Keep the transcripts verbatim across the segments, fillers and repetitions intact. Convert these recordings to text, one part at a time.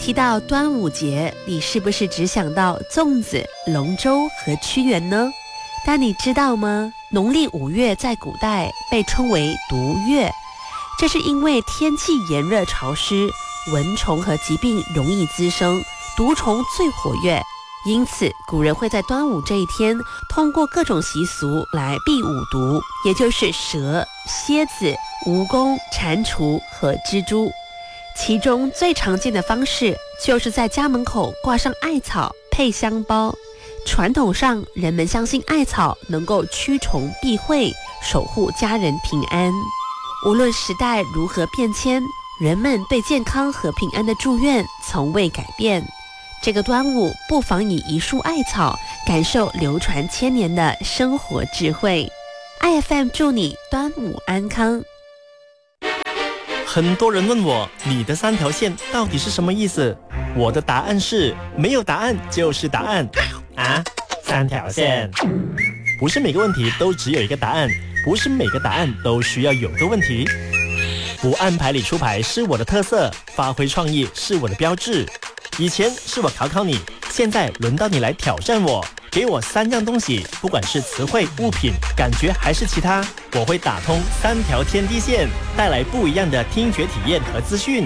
提到端午节，你是不是只想到粽子、龙舟和屈原呢？但你知道吗？农历五月在古代被称为毒月，这是因为天气炎热潮湿，蚊虫和疾病容易滋生，毒虫最活跃。因此古人会在端午这一天通过各种习俗来避五毒，也就是蛇、蝎子、蜈蚣、蟾蜍和蜘蛛。其中最常见的方式就是在家门口挂上艾草配香包。传统上人们相信艾草能够驱虫避讳，守护家人平安。无论时代如何变迁，人们对健康和平安的祝愿从未改变。这个端午不妨以一束艾草感受流传千年的生活智慧。 I F M 祝你端午安康。 很多人问我，你的三条线到底是什么意思？我的答案是，没有答案就是答案啊！三条线不是每个问题都只有一个答案，不是每个答案都需要有个问题。不按牌理出牌是我的特色，发挥创意是我的标志。以前是我考考你，现在轮到你来挑战我。给我三样东西，不管是词汇、物品、感觉还是其他，我会打通三条天地线，带来不一样的听觉体验和资讯。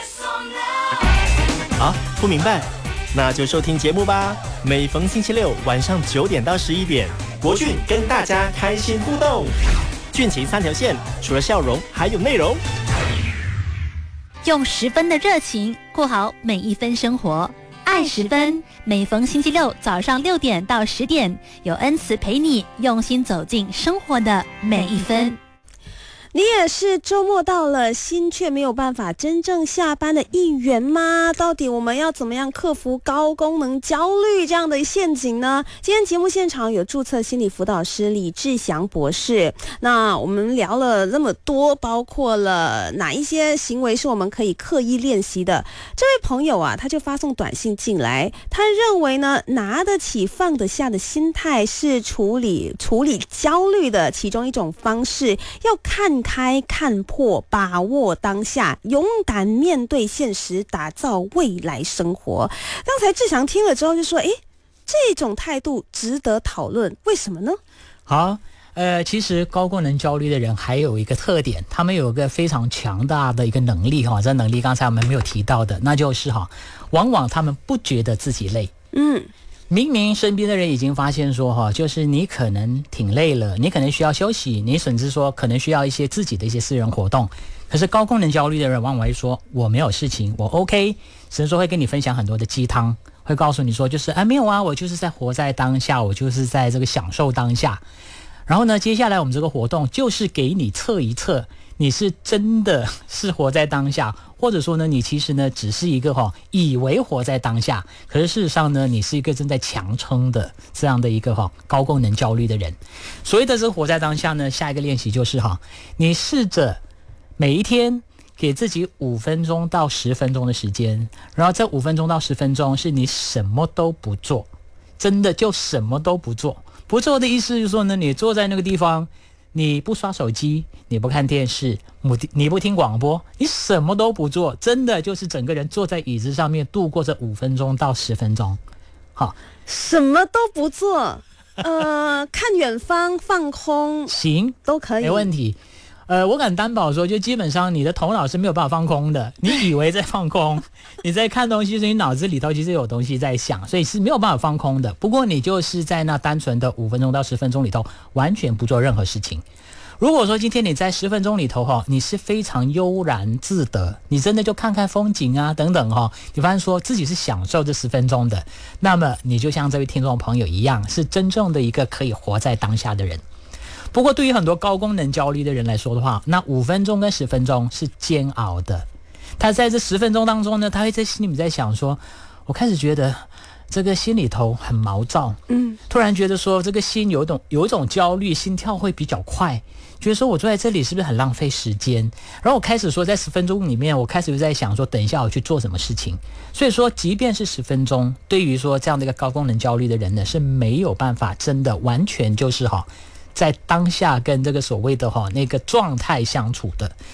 啊，不明白？那就收听节目吧。每逢星期六晚上九点到十一点，国俊跟大家开心互动。俊情三条线，除了笑容，还有内容。 用十分的热情过好每一分生活。爱十分，每逢星期六早上六点到十点，有恩慈陪你用心走进生活的每一分。 你也是周末到了，心却没有办法真正下班的一员吗？到底我们要怎么样克服高功能焦虑这样的陷阱呢？今天节目现场有注册心理辅导师李志祥博士，那我们聊了那么多，包括了哪一些行为是我们可以刻意练习的。这位朋友啊，他就发送短信进来，他认为呢，拿得起放得下的心态是处理处理焦虑的其中一种方式，要看开看破，把握当下，勇敢面对现实，打造未来生活。刚才志祥听了之后就说，诶，这种态度值得讨论，为什么呢？ 好，呃，其实高功能焦虑的人还有一个特点，他们有一个非常强大的一个能力哈，这能力刚才我们没有提到的，那就是哈，往往他们不觉得自己累。嗯。明明身边的人已经发现说哈，就是你可能挺累了，你可能需要休息，你甚至说可能需要一些自己的一些私人活动。可是高功能焦虑的人往往会说我没有事情，我 OK， 甚至说会跟你分享很多的鸡汤，会告诉你说就是啊没有啊，我就是在活在当下，我就是在这个享受当下。然后呢，接下来我们这个活动就是给你测一测你是真的是活在当下，或者说呢你其实呢只是一个哈、哦、以为活在当下，可是事实上呢你是一个正在强撑的这样的一个哈、哦、高功能焦虑的人。所谓的这个活在当下呢，下一个练习就是哈，你试着每一天给自己五分钟到十分钟的时间，然后这五分钟到十分钟是你什么都不做，真的就什么都不做。不做的意思就是说呢，你坐在那个地方，你不刷手机，你不看电视，你不听广播，你什么都不做，真的就是整个人坐在椅子上面度过这五分钟到十分钟。好， 什么都不做，呃，看远方，放空， 行， 都可以， 没问题。呃，我敢担保说，就基本上你的头脑是没有办法放空的。你以为在放空，你在看东西，所以你脑子里头其实有东西在想，所以是没有办法放空的。不过你就是在那单纯的五分钟到十分钟里头，完全不做任何事情。如果说今天你在十分钟里头哈，你是非常悠然自得，你真的就看看风景啊等等哈，你发现说自己是享受这十分钟的，那么你就像这位听众朋友一样，是真正的一个可以活在当下的人。不过对于很多高功能焦虑的人来说的话，那五分钟跟十分钟是煎熬的。他在这十分钟当中呢，他会在心里面在想说，我开始觉得这个心里头很毛躁，嗯，突然觉得说这个心有一种有一种焦虑，心跳会比较快，觉得说我坐在这里是不是很浪费时间？然后我开始说在十分钟里面，我开始就在想说，等一下我去做什么事情。所以说，即便是十分钟，对于说这样的一个高功能焦虑的人呢，是没有办法真的完全就是哈。在当下跟这个所谓的哈那个状态相处的。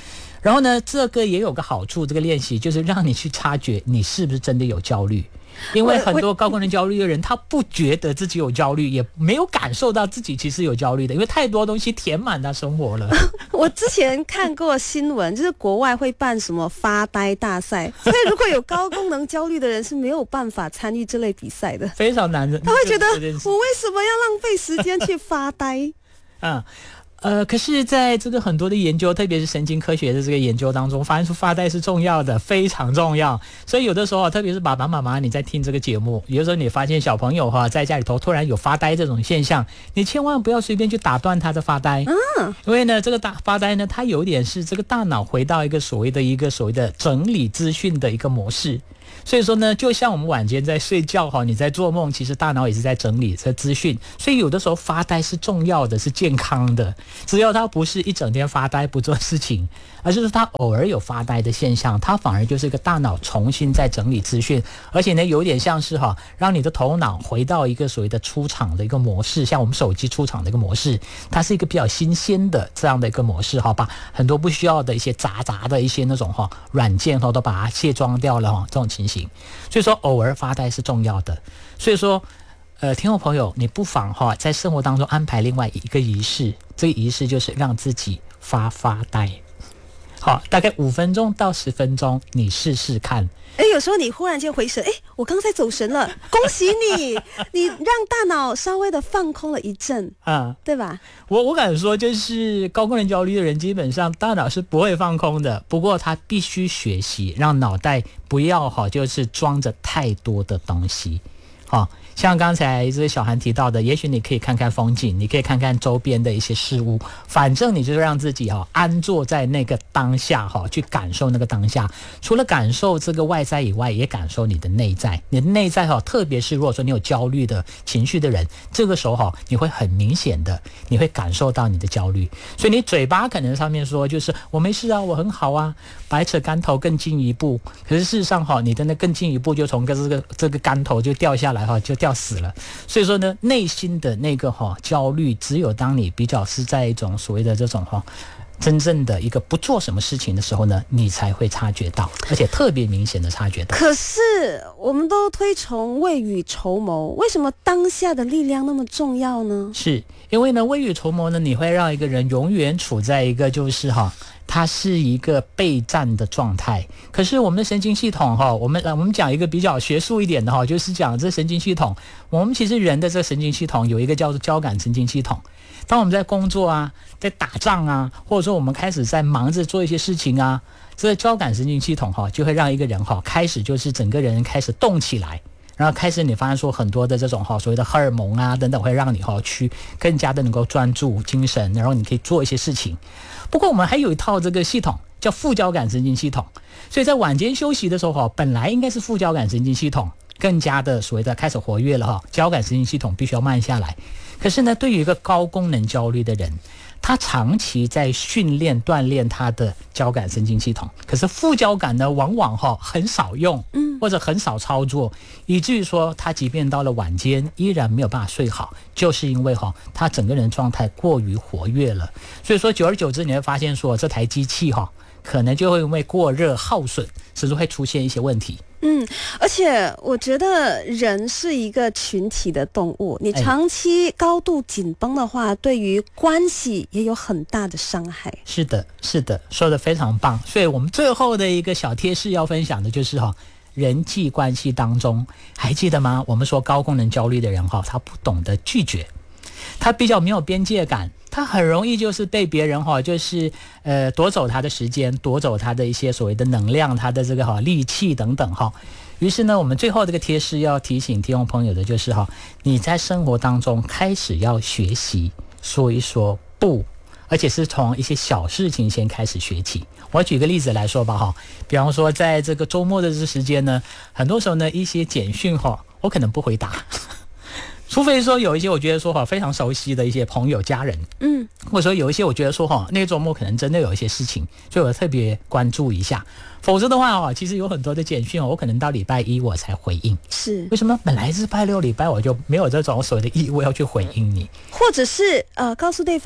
然后呢，这个也有个好处，这个练习就是让你去察觉你是不是真的有焦虑。因为很多高功能焦虑的人，他不觉得自己有焦虑，也没有感受到自己其实有焦虑的，因为太多东西填满他生活了。 我之前看过新闻，就是国外会办什么发呆大赛，所以如果有高功能焦虑的人是没有办法参与这类比赛的， 非常难的。 他会觉得我为什么要浪费时间去发呆？ 嗯。呃，可是在这个很多的研究，特别是神经科学的这个研究当中，发现出发呆是重要的，非常重要。所以有的时候，特别是爸爸妈妈你在听这个节目，有的时候你发现小朋友哈在家里头突然有发呆这种现象，你千万不要随便去打断他的发呆。嗯，因为呢，这个大发呆呢，它有点是这个大脑回到一个所谓的一个所谓的整理资讯的一个模式。所以说呢，就像我们晚间在睡觉哈，你在做梦，其实大脑也是在整理这资讯。所以有的时候发呆是重要的，是健康的。只要他不是一整天发呆不做事情，而是他偶尔有发呆的现象，他反而就是一个大脑重新在整理资讯，而且呢，有点像是哈，让你的头脑回到一个所谓的出厂的一个模式，像我们手机出厂的一个模式，它是一个比较新鲜的这样的一个模式哈，把很多不需要的一些杂杂的一些那种哈软件哈都把它卸妆掉了哈，这种情形。所以说偶尔发呆是重要的。所以说呃，听众朋友，你不妨哈在生活当中安排另外一个仪式，这个仪式就是让自己发发呆。好，大概五分钟到十分钟，你试试看。 哎，有时候你忽然间回神，哎，我刚才走神了，恭喜你，你让大脑稍微的放空了一阵，啊，对吧？ 我我敢说，就是高功能焦虑的人，基本上大脑是不会放空的，不过他必须学习，让脑袋不要哈，就是装着太多的东西，好。像刚才这个小韩提到的，也许你可以看看风景，你可以看看周边的一些事物，反正你就是让自己哈安坐在那个当下哈，去感受那个当下。除了感受这个外在以外，也感受你的内在。你的内在哈，特别是如果说你有焦虑的情绪的人，这个时候哈，你会很明显的，你会感受到你的焦虑。所以你嘴巴可能上面说就是我没事啊，我很好啊，百尺竿头更进一步。可是事实上哈，你的那更进一步就从这个这个竿头就掉下来哈，就掉。要死了。所以说呢，内心的那个哈、哦、焦虑，只有当你比较是在一种所谓的这种哈、哦、真正的一个不做什么事情的时候呢，你才会察觉到，而且特别明显的察觉到。 可是我们都推崇未雨绸缪，为什么当下的力量那么重要呢？ 是因为呢，未雨绸缪呢，你会让一个人永远处在一个就是哈。它是一个备战的状态，可是我们的神经系统哈，我们我们讲一个比较学术一点的哈，就是讲这神经系统，我们其实人的这神经系统有一个叫做交感神经系统。当我们在工作啊，在打仗啊，或者说我们开始在忙着做一些事情啊，这个交感神经系统哈，就会让一个人哈开始就是整个人开始动起来。然后开始你发现说很多的这种哈所谓的荷尔蒙啊等等，会让你哈去更加的能够专注精神，然后你可以做一些事情。不过我们还有一套这个系统叫副交感神经系统，所以在晚间休息的时候哈，本来应该是副交感神经系统更加的所谓的开始活跃了哈，交感神经系统必须要慢下来。可是呢，对于一个高功能焦虑的人，他长期在训练锻炼他的交感神经系统，可是副交感呢往往哈很少用，嗯，或者很少操作，以至于说他即便到了晚间依然没有办法睡好，就是因为哈他整个人状态过于活跃了。所以说久而久之你会发现说这台机器哈可能就会因为过热耗损，甚至会出现一些问题。 嗯，而且我觉得人是一个群体的动物，你长期高度紧绷的话，对于关系也有很大的伤害。 是的，是的，说得非常棒。所以我们最后的一个小贴士要分享的就是哈，人际关系当中，还记得吗？我们说高功能焦虑的人哈，他不懂得拒绝，他比较没有边界感。他很容易就是被别人哈，就是呃夺走他的时间，夺走他的一些所谓的能量，他的这个哈力气等等哈。于是呢，我们最后这个贴士要提醒听众朋友的就是哈，你在生活当中开始要学习说一说不，而且是从一些小事情先开始学起。我举个例子来说吧哈，比方说在这个周末的这时间呢，很多时候呢一些简讯哈，我可能不回答。除非说有一些我觉得说哈非常熟悉的一些朋友家人，嗯，或者说有一些我觉得说哈那个周末可能真的有一些事情，所以我特别关注一下。否则的话哦，其实有很多的简讯哦，我可能到礼拜一我才回应。 是为什么？本来是拜六礼拜我就没有这种所谓的义务要去回应你， 或者是呃告诉对方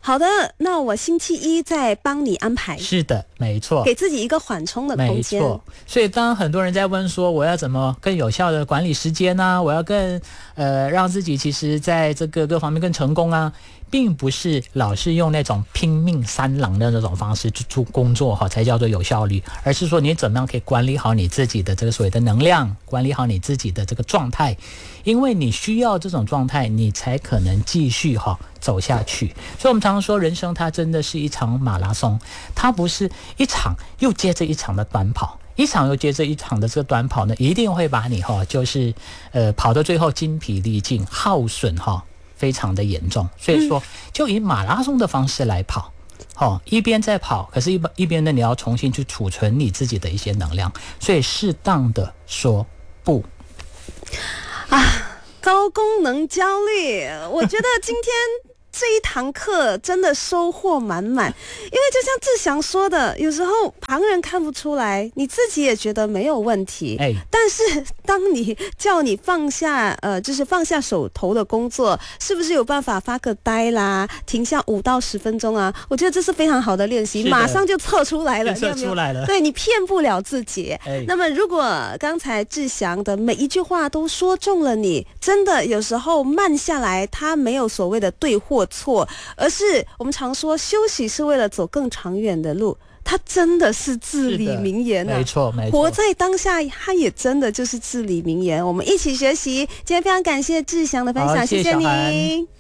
好的，那我星期一再帮你安排。 是的，没错， 给自己一个缓冲的空间。 没错，所以当很多人在问说我要怎么更有效的管理时间啊，我要更呃让自己其实在这个各方面更成功啊，并不是老是用那种拼命三郎的那种方式去做工作哈，才叫做有效率，而是说你怎么样可以管理好你自己的这个所谓的能量，管理好你自己的这个状态，因为你需要这种状态，你才可能继续哈走下去。所以我们常常说，人生它真的是一场马拉松，它不是一场又接着一场的短跑。一场又接着一场的这个短跑呢，一定会把你哈，就是呃跑到最后筋疲力尽，耗损哈非常的严重。所以说，就以马拉松的方式来跑，哦，一边在跑，可是一一边呢，你要重新去储存你自己的一些能量，所以适当的说不啊。高功能焦虑，我觉得今天这一堂课真的收获满满，因为就像志祥说的，有时候旁人看不出来，你自己也觉得没有问题，哎，但是当你叫你放下呃，就是放下手头的工作，是不是有办法发个呆啦，停下五到十分钟啊？我觉得这是非常好的练习，马上就测出来了， 测出来了， 对，你骗不了自己。哎，那么如果刚才志祥的每一句话都说中了你，真的有时候慢下来，它没有所谓的对或错，而是我们常说休息是为了走更长远的路，它真的是至理名言啊！ 没错，没错， 活在当下，它也真的就是至理名言。我们一起学习。今天非常感谢志祥的分享，谢谢你。